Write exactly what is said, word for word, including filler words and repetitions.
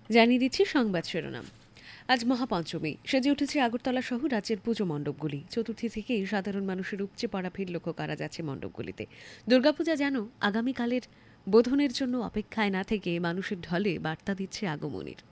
জানিয়ে দিচ্ছি সংবাদ শিরোনাম। আজ মহাপঞ্চমী, সেজে উঠেছে আগরতলা সহ রাজ্যের পুজো মণ্ডপগুলি। চতুর্থী থেকেই সাধারণ মানুষের উপচে পড়া ভিড় লক্ষ্য করা যাচ্ছে মণ্ডপগুলিতে। দুর্গাপূজা যেন আগামীকালের বোধনের জন্য অপেক্ষায় না থেকে মানুষের ঢলে বার্তা দিচ্ছে আগমনের।